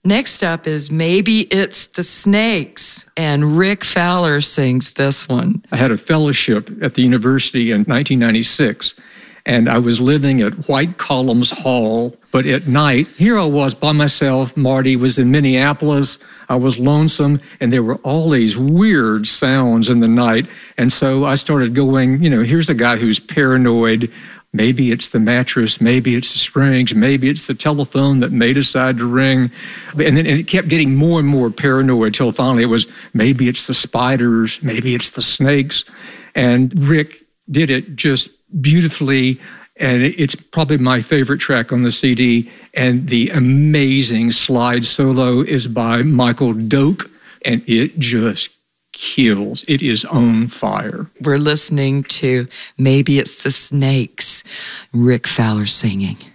Next up is Maybe It's the Snakes, and Rick Fowler sings this one. I had a fellowship at the university in 1996, and I was living at White Columns Hall. But at night, here I was by myself. Marty was in Minneapolis. I was lonesome, and there were all these weird sounds in the night. And so I started going, here's a guy who's paranoid. Maybe it's the mattress, maybe it's the springs, maybe it's the telephone that may decide to ring. And then it kept getting more and more paranoid till finally it was, maybe it's the spiders, maybe it's the snakes. And Rick did it just beautifully, and it's probably my favorite track on the CD. And the amazing slide solo is by Michael Doak, and it just kills. It is on fire. We're listening to Maybe It's the Snakes, Rick Fowler singing.